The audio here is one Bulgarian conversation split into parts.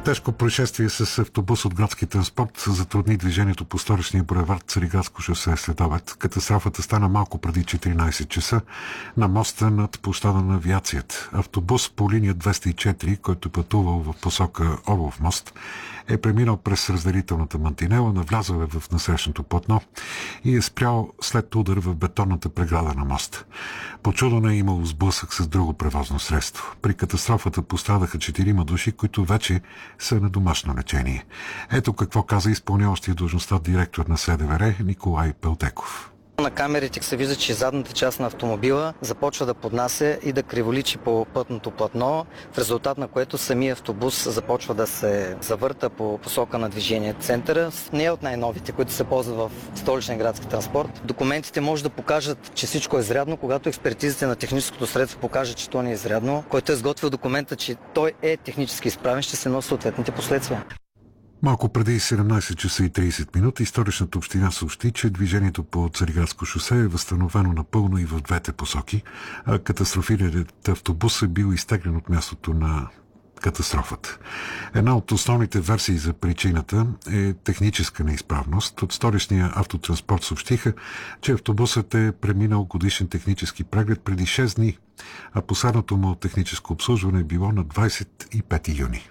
Тежко происшествие с автобус от градски транспорт затрудни движението по столичния булевард Цариградско шосе след обед. Катастрофата стана малко преди 14 часа на моста над площада на авиацията. Автобус по линия 204, който пътувал в посока Орлов мост, е преминал през разделителната мантинела, навлязал е в насрещното платно и е спрял след удар в бетонната преграда на моста. По чудо не е имало сблъсък с друго превозно средство. При катастрофата пострадаха 4 души, които вече са на домашно лечение. Ето какво каза изпълняващия длъжността директор на СДВР Николай Пелтеков. На камерите се вижда, че задната част на автомобила започва да поднася и да криволичи по пътното платно, в резултат на което самия автобус започва да се завърта по посока на движение. Центъра не е от най-новите, които се ползват в столичния градски транспорт. Документите може да покажат, че всичко е изрядно, когато експертизите на техническото средство покажат, че то не е изрядно. Който е изготвил документа, че той е технически изправен, ще се носи съответните последствия. Малко преди 17 часа и 30 минути столичната община съобщи, че движението по Цариградско шосе е възстановено напълно и в двете посоки, а катастрофираният автобус е бил изтеглен от мястото на катастрофата. Една от основните версии за причината е техническа неизправност. От столичния автотранспорт съобщиха, че автобусът е преминал годишен технически преглед преди 6 дни, а последното му техническо обслужване е било на 25 юни.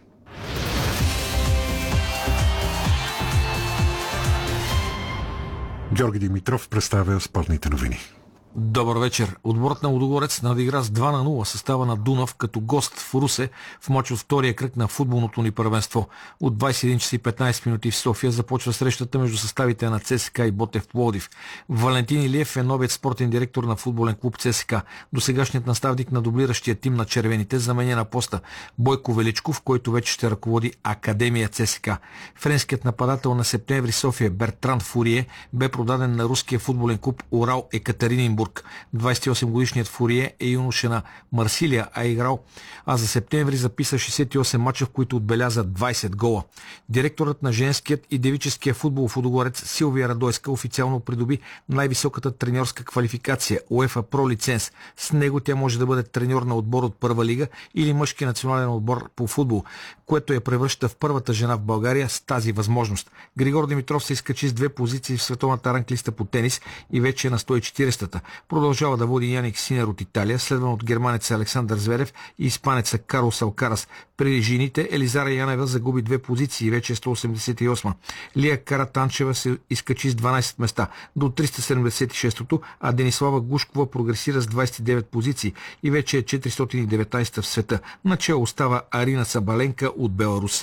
Георги Димитров представя спортните новини. Добър вечер. Отборът на Лудогорец надигра с 2-0 състава на Дунав като гост в Русе в мач от втория кръг на футболното ни първенство. От 21 часа и 15 минути в София започва срещата между съставите на ЦСКА и Ботев Пловдив. Валентин Илиев е новият спортен директор на футболен клуб ЦСКА. Досегашният наставник на дублиращия тим на червените заменя на поста Бойко Величков, който вече ще ръководи Академия ЦСКА. Френският нападател на Септември София Бертран Фурие бе продаден на руския футболен клуб Урал Екатерининбург. 28-годишният Фурие е юноша на Марсилия, а за септември записа 68 мача, в които отбеляза 20 гола. Директорът на женският и девическия футбол в Лудогорец Силвия Радойска официално придоби най-високата треньорска квалификация УЕФА Про лиценз. С него тя може да бъде треньор на отбор от първа лига или мъжки национален отбор по футбол, което я превръща в първата жена в България с тази възможност. Григор Димитров се изкачи с 2 позиции в световната ранглиста по тенис и вече е на 140-та. Продължава да води Яник Синер от Италия, следван от германеца Александър Зверев и испанеца Карлос Алкарас. При жените Елизара Янева загуби 2 позиции и вече е 188. Лия Каратанчева се изкачи с 12 места до 376-то, а Денислава Гушкова прогресира с 29 позиции и вече е 419 в света. Начало остава Арина Сабаленка от Беларус.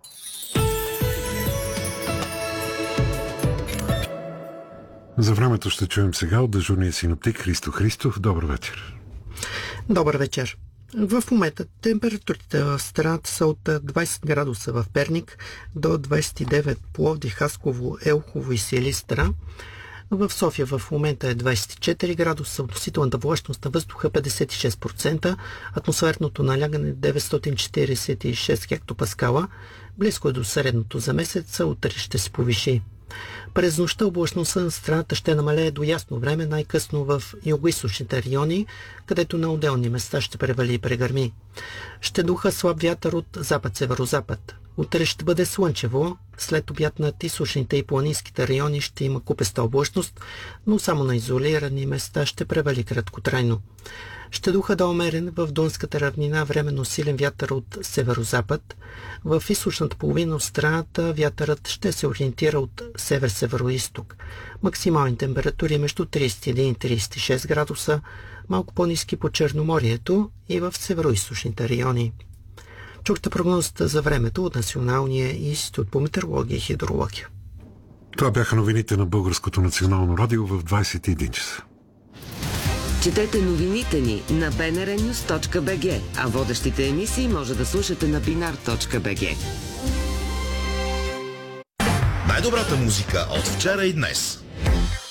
За времето ще чуем сега от дежурния синоптик Христо Христов. Добър вечер. Добър вечер. В момента температурите в страната са от 20 градуса в Перник до 29 Пловдив, Хасково, Елхово и Силистра. В София в момента е 24 градуса, относителната влажност на въздуха 56%, атмосферното налягане 946 хектопаскала, близко е до средното за месеца, утре ще се повиши. През нощта облачността на страната ще намалее до ясно време, най-късно в югоизточните райони, където на отделни места ще превали и прегърми. Ще духа слаб вятър от запад-северозапад. Утре ще бъде слънчево, след обяд над източните и планинските райони ще има купеста облачност, но само на изолирани места ще превали краткотрайно. Ще духа да умерен в Дунската равнина временно силен вятър от северозапад. В източната половина от страната вятърът ще се ориентира от север-североизток. Максимални температури между 31 и 36 градуса, малко по-ниски по Черноморието и в североизточните райони. Чухте прогнозата за времето от Националния институт по метеорология и хидрология. Това бяха новините на Българското национално радио в 21 часа. Четете новините ни на bnrnews.bg, а водещите емисии може да слушате на binar.bg. Най-добрата музика от вчера и днес.